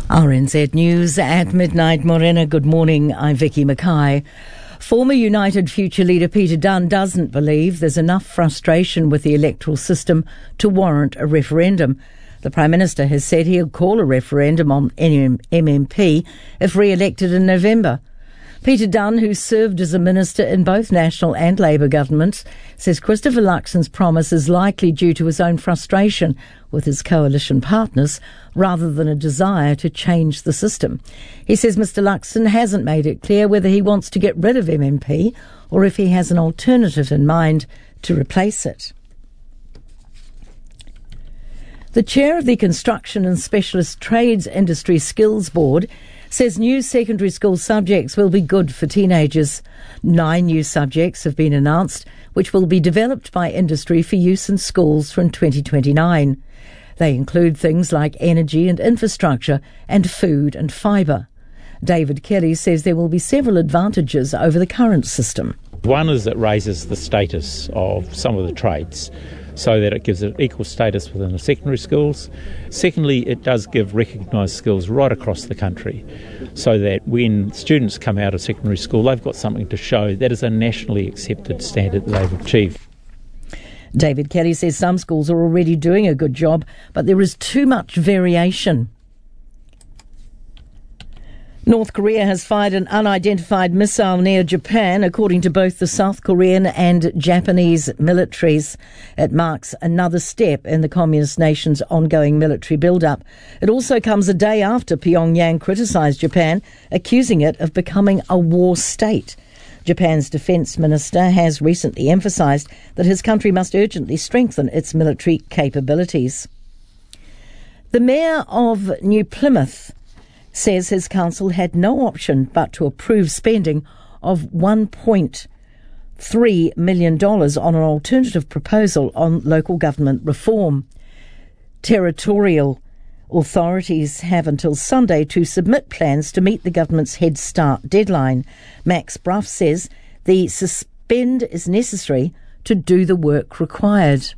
RNZ News at midnight. Morena, good morning. I'm Vicky Mackay. Former United Future leader Peter Dunne doesn't believe there's enough frustration with the electoral system to warrant a referendum. The Prime Minister has said he'll call a referendum on MMP if re-elected in November. Peter Dunne, who served as a minister in both National and Labour governments, says Christopher Luxon's promise is likely due to his own frustration with his coalition partners rather than a desire to change the system. He says Mr Luxon hasn't made it clear whether he wants to get rid of MMP or if he has an alternative in mind to replace it. The chair of the Construction and Specialist Trades Industry Skills Board says new secondary school subjects will be good for teenagers. 9 new subjects have been announced, which will be developed by industry for use in schools from 2029. They include things like energy and infrastructure and food and fibre. David Kelly says there will be several advantages over the current system. One is it raises the status of some of the trades, so that it gives it equal status within the secondary schools. Secondly, it does give recognised skills right across the country, so that when students come out of secondary school, they've got something to show that is a nationally accepted standard that they've achieved. David Kelly says some schools are already doing a good job, but there is too much variation. North Korea has fired an unidentified missile near Japan, according to both the South Korean and Japanese militaries. It marks another step in the communist nation's ongoing military build-up. It also comes a day after Pyongyang criticised Japan, accusing it of becoming a war state. Japan's defence minister has recently emphasised that his country must urgently strengthen its military capabilities. The mayor of New Plymouth says his council had no option but to approve spending of $1.3 million on an alternative proposal on local government reform. Territorial authorities have until Sunday to submit plans to meet the government's Head Start deadline. Max Bruff says the suspend is necessary to do the work required.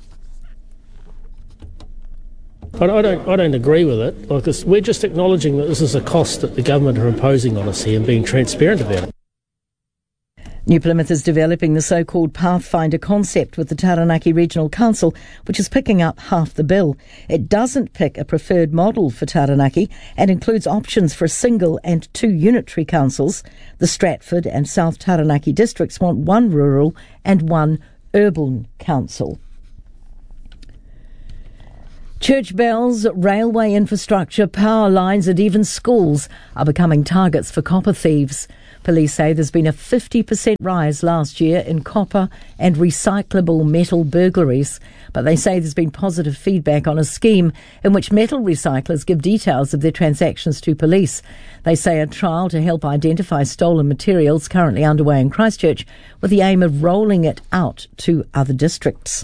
I don't agree with it, because we're just acknowledging that this is a cost that the government are imposing on us here and being transparent about it. New Plymouth is developing the so-called Pathfinder concept with the Taranaki Regional Council, which is picking up half the bill. It doesn't pick a preferred model for Taranaki and includes options for single and 2 unitary councils. The Stratford and South Taranaki districts want 1 rural and 1 urban council. Church bells, railway infrastructure, power lines and even schools are becoming targets for copper thieves. Police say there's been a 50% rise last year in copper and recyclable metal burglaries, but they say there's been positive feedback on a scheme in which metal recyclers give details of their transactions to police. They say a trial to help identify stolen materials currently underway in Christchurch with the aim of rolling it out to other districts.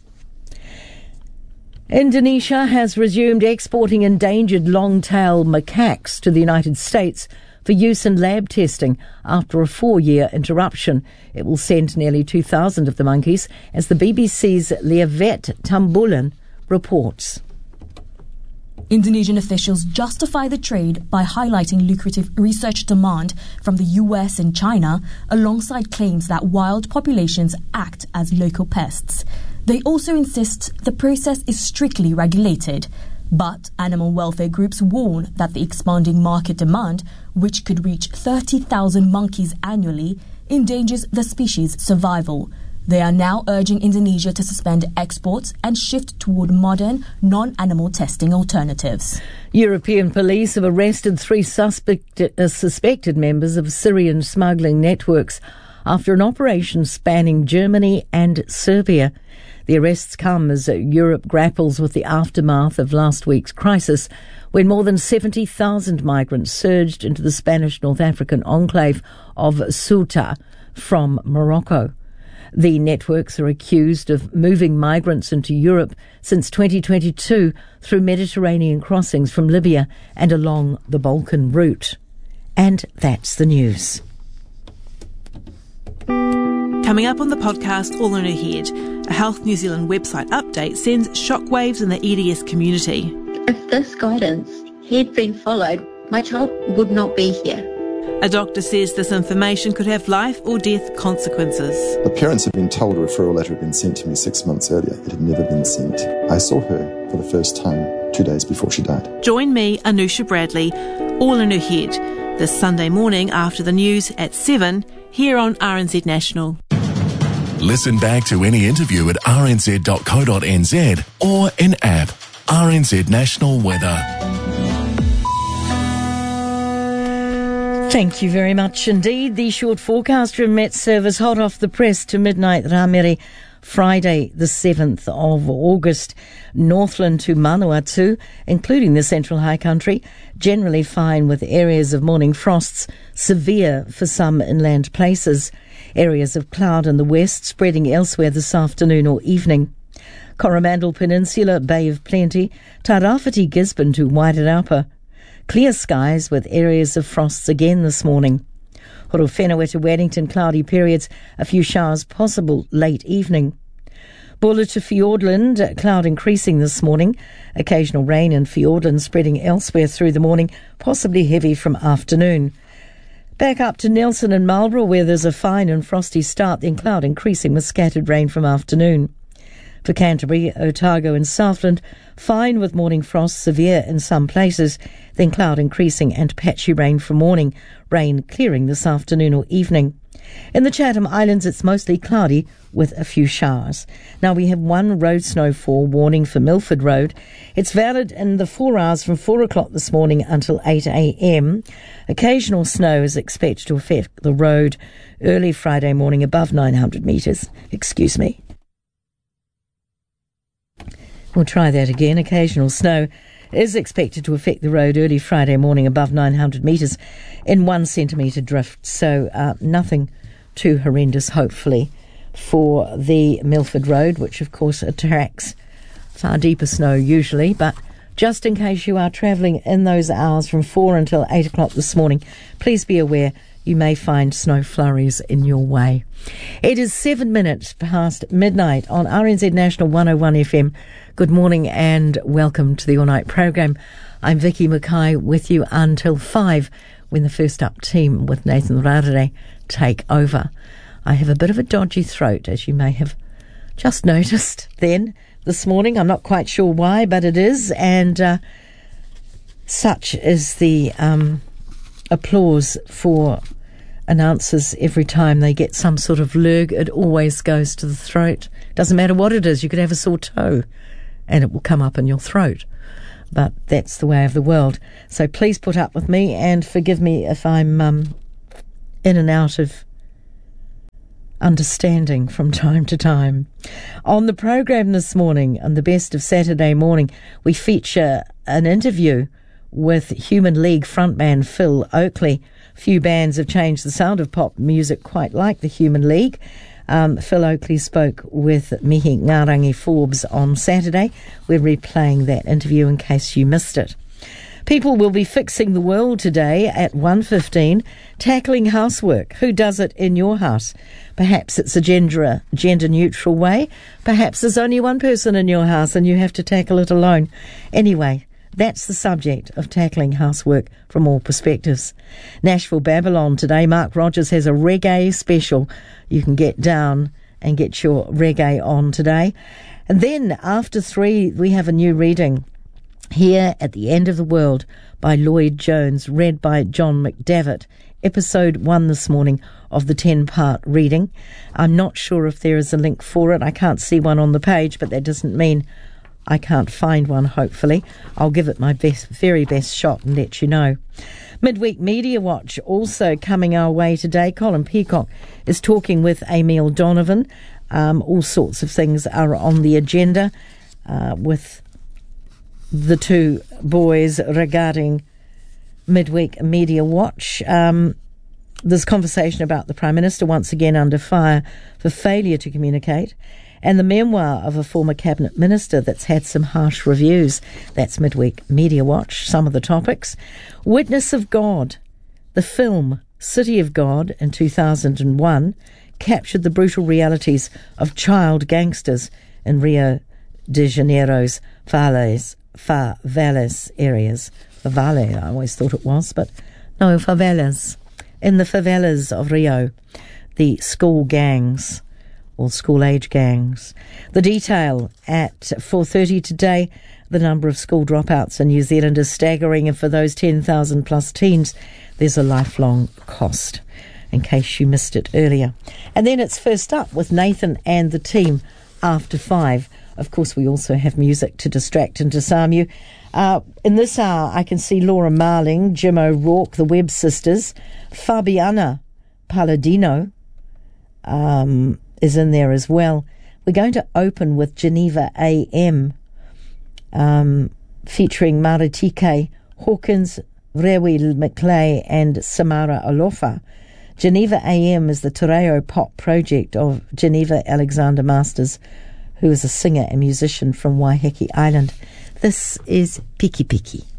Indonesia has resumed exporting endangered long-tailed macaques to the United States for use in lab testing after a 4-year interruption. It will send nearly 2,000 of the monkeys, as the BBC's Liavet Tambulan reports. Indonesian officials justify the trade by highlighting lucrative research demand from the US and China, alongside claims that wild populations act as local pests. They also insist the process is strictly regulated. But animal welfare groups warn that the expanding market demand, which could reach 30,000 monkeys annually, endangers the species' survival. They are now urging Indonesia to suspend exports and shift toward modern, non-animal testing alternatives. European police have arrested 3 suspected members of Syrian smuggling networks after an operation spanning Germany and Serbia. The arrests come as Europe grapples with the aftermath of last week's crisis, when more than 70,000 migrants surged into the Spanish North African enclave of Ceuta from Morocco. The networks are accused of moving migrants into Europe since 2022 through Mediterranean crossings from Libya and along the Balkan route. And that's the news. Coming up on the podcast All in Her Head, a Health New Zealand website update sends shockwaves in the EDS community. If this guidance he'd been followed, my child would not be here. A doctor says this information could have life or death consequences. The parents had been told a referral letter had been sent to me 6 months earlier. It had never been sent. I saw her for the first time 2 days before she died. Join me, Anusha Bradley, All in Her Head, this Sunday morning after the news at 7 here on RNZ National. Listen back to any interview at rnz.co.nz or in app RNZ National Weather. Thank you very much indeed. The short forecast from Met Service, hot off the press to midnight, Ramere, Friday the 7th of August. Northland to Manawatu, including the Central High Country, generally fine with areas of morning frosts, severe for some inland places. Areas of cloud in the west, spreading elsewhere this afternoon or evening. Coromandel Peninsula, Bay of Plenty, Tairāwhiti Gisborne to Wairiraupa. Clear skies with areas of frosts again this morning. Horowhenua to Wellington, cloudy periods, a few showers possible late evening. Buller to Fiordland, cloud increasing this morning. Occasional rain in Fiordland spreading elsewhere through the morning, possibly heavy from afternoon. Back up to Nelson and Marlborough, where there's a fine and frosty start, then cloud increasing with scattered rain from afternoon. For Canterbury, Otago and Southland, fine with morning frost, severe in some places, then cloud increasing and patchy rain for morning, rain clearing this afternoon or evening. In the Chatham Islands, it's mostly cloudy with a few showers. Now we have one road snowfall warning for Milford Road. It's valid in the 4 hours from 4 o'clock this morning until 8 a.m. Occasional snow is expected to affect the road early Friday morning above 900 metres. Excuse me. We'll try that again. Occasional snow is expected to affect the road early Friday morning above 900 metres in 1 centimetre drift. So nothing too horrendous, hopefully, for the Milford Road, which of course attracts far deeper snow usually. But just in case you are travelling in those hours from 4 until 8 o'clock this morning, please be aware you may find snow flurries in your way. It is 7 minutes past midnight on RNZ National 101 FM. Good morning and welcome to the All Night programme. I'm Vicky Mackay with you until 5 when the First Up team with Nathan Rarere take over. I have a bit of a dodgy throat, as you may have just noticed then this morning. I'm not quite sure why, but it is, and such is the applause for announcers every time they get some sort of lurg. It always goes to the throat. Doesn't matter what it is. You could have a sore toe and it will come up in your throat. But that's the way of the world. So please put up with me and forgive me if I'm in and out of understanding from time to time. On the program this morning, on the Best of Saturday Morning, we feature an interview with Human League frontman Phil Oakley. Few bands have changed the sound of pop music quite like the Human League. Phil Oakley spoke with Mihi Ngarangi Forbes on Saturday. We're replaying that interview in case you missed it. People will be fixing the world today at 1:15, tackling housework. Who does it in your house? Perhaps it's a gender-neutral way. Perhaps there's only one person in your house and you have to tackle it alone. Anyway, that's the subject of tackling housework from all perspectives. Nashville Babylon today. Mark Rogers has a reggae special. You can get down and get your reggae on today. And then after 3, we have a new reading. Here at the End of the World by Lloyd Jones, read by John McDavitt. Episode 1 this morning of the 10-part reading. I'm not sure if there is a link for it. I can't see one on the page, but that doesn't mean I can't find one, hopefully. I'll give it my very best shot and let you know. Midweek Media Watch also coming our way today. Colin Peacock is talking with Emil Donovan. All sorts of things are on the agenda with the two boys regarding Midweek Media Watch. There's conversation about the Prime Minister once again under fire for failure to communicate, and the memoir of a former Cabinet Minister that's had some harsh reviews. That's Midweek Media Watch, some of the topics. Witness of God. The film City of God in 2001 captured the brutal realities of child gangsters in Rio de Janeiro's favelas areas. Vale, I always thought it was, but no, favelas. In the favelas of Rio, the school gangs, or school-age gangs. The detail at 4:30 today, the number of school dropouts in New Zealand is staggering, and for those 10,000 plus teens, there's a lifelong cost, in case you missed it earlier. And then it's First Up with Nathan and the team after 5. Of course, we also have music to distract and disarm you. In this hour, I can see Laura Marling, Jim O'Rourke, the Webb sisters, Fabiana Palladino is in there as well. We're going to open with Geneva AM, featuring Maritike Hawkins, Rewi McClay and Samara Alofa. Geneva AM is the Toreo pop project of Geneva Alexander Masters, who is a singer and musician from Waiheke Island. This is Piki Piki.